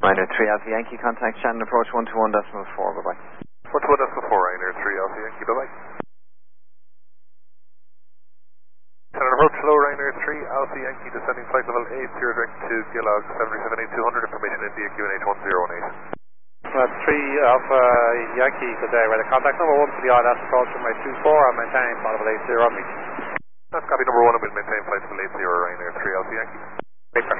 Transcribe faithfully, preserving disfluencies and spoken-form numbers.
Ryanair three Alpha Yankee, contact Shannon approach one two one decimal four, bye bye. one two one decimal four, Ryanair three Alpha Yankee, bye bye. Shannon approach, hello, Ryanair three Alpha Yankee, descending flight level eight zero direct to Gilog seven seven eight two hundred, information India Q N H one zero one eight. Uh, three Alpha Yankee, good day. Well, the contact number one for the I L S approach from my two four, I'm maintaining flight level eight zero, meet. That's copy number one, and we'll maintain flight level eight zero, Ryanair three Alpha Yankee. Great,